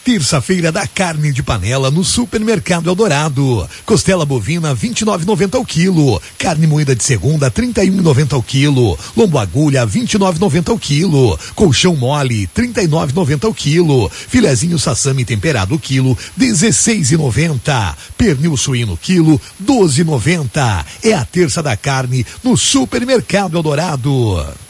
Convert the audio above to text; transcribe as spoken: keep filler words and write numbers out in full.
Terça-feira da carne de panela no Supermercado Eldorado. Costela bovina vinte e nove reais e noventa centavos o quilo. Carne moída de segunda trinta e um reais e noventa centavos o quilo. Lombo agulha vinte e nove reais e noventa centavos o quilo. Colchão mole trinta e nove reais e noventa centavos o quilo. Filezinho sassami temperado o quilo dezesseis reais e noventa centavos. Pernil suíno quilo doze reais e noventa centavos. É a terça da carne no Supermercado Eldorado.